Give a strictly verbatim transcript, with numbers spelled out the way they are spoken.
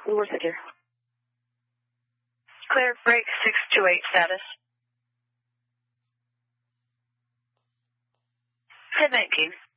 Where's it, dear? Clear break six two eight status. ten nineteen.